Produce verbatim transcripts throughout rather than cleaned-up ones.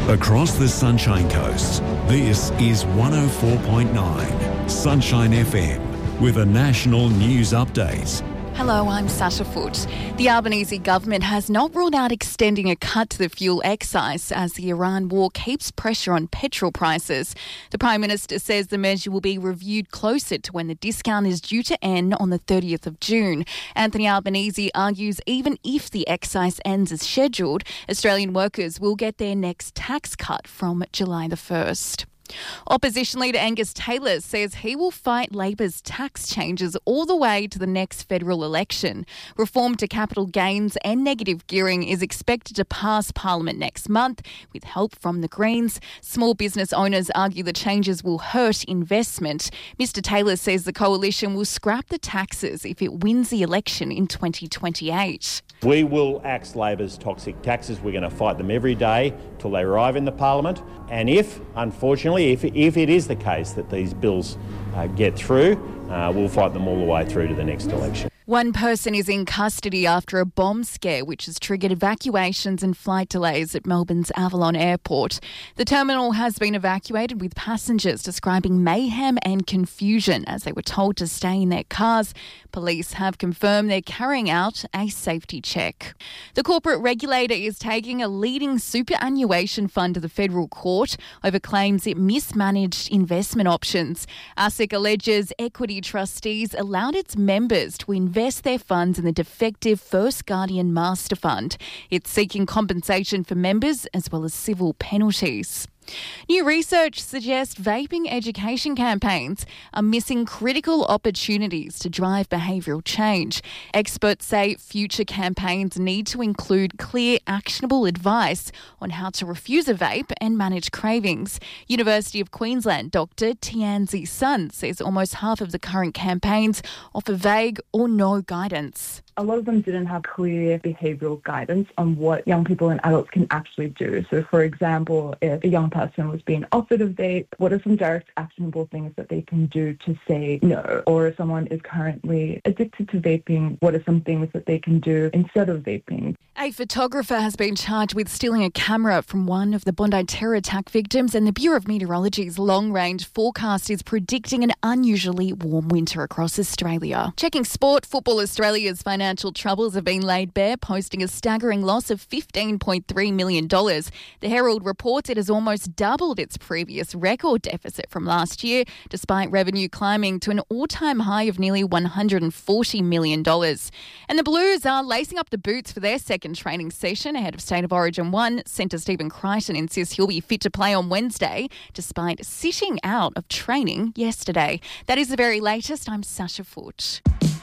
Across the Sunshine Coast, this is one oh four point nine Sunshine F M with a national news update. Hello, I'm Sasha Foote. The Albanese government has not ruled out extending a cut to the fuel excise as the Iran war keeps pressure on petrol prices. The Prime Minister says the measure will be reviewed closer to when the discount is due to end on the thirtieth of June. Anthony Albanese argues even if the excise ends as scheduled, Australian workers will get their next tax cut from July the first. Opposition leader Angus Taylor says he will fight Labor's tax changes all the way to the next federal election. Reform to capital gains and negative gearing is expected to pass Parliament next month with help from the Greens. Small business owners argue the changes will hurt investment. Mister Taylor says the coalition will scrap the taxes if it wins the election in twenty twenty-eight. We will axe Labor's toxic taxes. We're going to fight them every day till they arrive in the Parliament. And if, unfortunately, if, if it is the case that these bills uh, get through, uh, we'll fight them all the way through to the next election. One person is in custody after a bomb scare which has triggered evacuations and flight delays at Melbourne's Avalon Airport. The terminal has been evacuated with passengers describing mayhem and confusion as they were told to stay in their cars. Police have confirmed they're carrying out a safety check. The corporate regulator is taking a leading superannuation fund to the federal court over claims it mismanaged investment options. ASIC alleges equity trustees allowed its members to invest invest their funds in the defective First Guardian Master Fund. It's seeking compensation for members as well as civil penalties. New research suggests vaping education campaigns are missing critical opportunities to drive behavioural change. Experts say future campaigns need to include clear, actionable advice on how to refuse a vape and manage cravings. University of Queensland Doctor Tianzi Sun says almost half of the current campaigns offer vague or no guidance. A lot of them didn't have clear behavioural guidance on what young people and adults can actually do. So, for example, if a young person was being offered a vape, what are some direct actionable things that they can do to say no? Or if someone is currently addicted to vaping, what are some things that they can do instead of vaping? A photographer has been charged with stealing a camera from one of the Bondi terror attack victims, and the Bureau of Meteorology's long-range forecast is predicting an unusually warm winter across Australia. Checking sport, Football Australia's financial troubles have been laid bare, posting a staggering loss of fifteen point three million dollars. The Herald reports it has almost doubled its previous record deficit from last year, despite revenue climbing to an all-time high of nearly one hundred forty million dollars. And the Blues are lacing up the boots for their second training session ahead of State of Origin one. Centre Stephen Crichton insists he'll be fit to play on Wednesday, despite sitting out of training yesterday. That is the very latest. I'm Sasha Foote.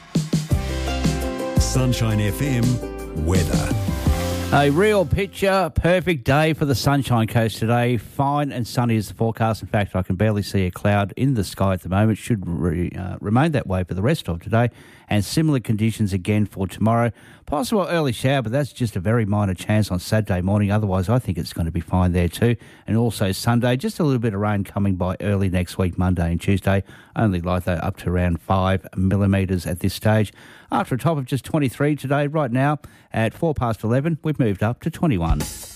Sunshine F M weather. A real picture, perfect day for the Sunshine Coast today. Fine and sunny is the forecast. In fact, I can barely see a cloud in the sky at the moment. Should re, uh, remain that way for the rest of today. And similar conditions again for tomorrow. Possible early shower, but that's just a very minor chance on Saturday morning. Otherwise, I think it's going to be fine there too. And also Sunday, just a little bit of rain coming by early next week, Monday and Tuesday. Only like that up to around five millimetres at this stage. After a top of just twenty-three today, right now at four past eleven, we've moved up to twenty-one.